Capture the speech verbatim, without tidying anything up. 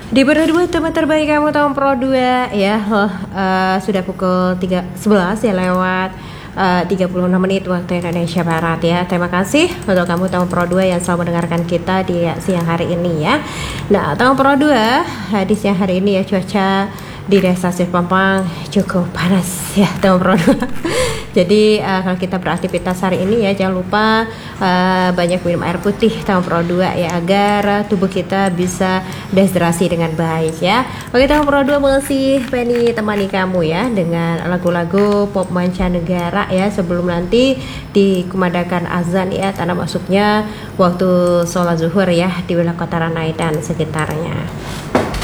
Di Pro dua teman terbaik kamu tahun Pro dua ya. Oh, uh, sudah pukul tiga sebelas ya lewat uh, tiga puluh enam menit waktu Indonesia Barat ya. Terima kasih untuk kamu tahun Pro dua yang selalu mendengarkan kita di siang hari ini ya. Nah, tahun Pro dua di siang hari ini ya cuaca di desa Sirpampang cukup panas ya tahun Pro dua. Jadi uh, kalau kita beraktivitas hari ini ya jangan lupa uh, banyak minum air putih tahun Pro dua ya agar uh, tubuh kita bisa dehidrasi dengan baik ya. Oke, tahun Pro dua masih Penny temani kamu ya dengan lagu-lagu pop mancanegara ya sebelum nanti dikumandangkan azan ya tanda masuknya waktu sholat zuhur ya di wilayah kota Ranai dan sekitarnya.